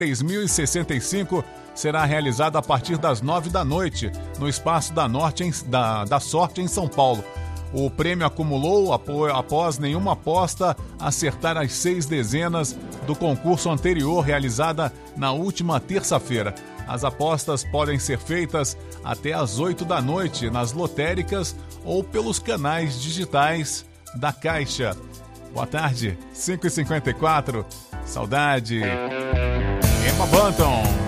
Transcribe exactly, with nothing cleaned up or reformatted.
três mil e sessenta e cinco será realizada a partir das nove da noite, no Espaço da, Norte em, da, da Sorte, em São Paulo. O prêmio acumulou, após nenhuma aposta, acertar as seis dezenas do concurso anterior, realizada na última terça-feira. As apostas podem ser feitas até às oito da noite nas lotéricas ou pelos canais digitais da Caixa. Boa tarde, cinco e cinquenta e quatro. Saudade. Emma Bunton.